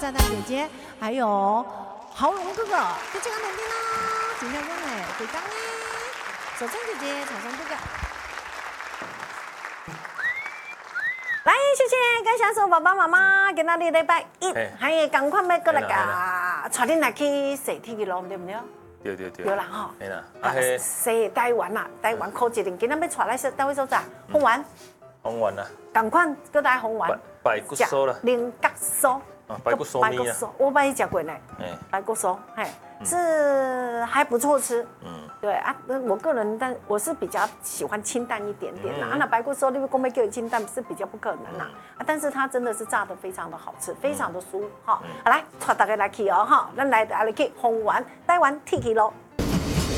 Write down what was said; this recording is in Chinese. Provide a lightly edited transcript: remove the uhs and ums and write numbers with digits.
炸弹姐姐，还有豪龙哥哥，就这个肯定啦，今天用哎，对刚哎，小珍姐姐，厂商哥哥。来，谢谢感谢所有爸爸妈妈，今仔日礼拜一，还有赶快要过来噶，带恁来去坐铁去咯，对不对？ 对。 有啦哈。 嘿啦， 坐台湾啦，台湾考一年，今仔要带来是倒位所在？红丸。 红丸啊。 赶快搁来红丸。 排骨酥啦。 菱角酥。 排骨酥面啊。 我没吃过呢。排骨酥，嘿，是还不错吃。对啊，我个人，但我是比较喜欢清淡一点点啦。那白骨酥，你说公要叫清淡是比较不可能啦。但是它真的是炸得非常的好吃，非常的酥哈。好来，带大家来去哦哈，咱来去红丸台湾铁去咯。